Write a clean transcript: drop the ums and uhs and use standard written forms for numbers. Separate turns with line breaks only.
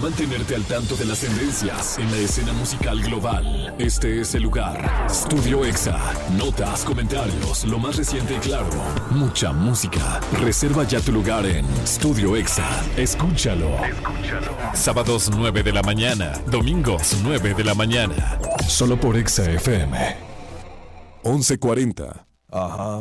mantenerte al tanto de las tendencias en la escena musical global. Este es el lugar. Studio Exa. Notas, comentarios, lo más reciente y claro. Mucha música. Reserva ya tu lugar en Studio Exa. Escúchalo. Sábados 9 de la mañana. Domingos 9 de la mañana. Solo por Exa FM. 11:40. Ajá.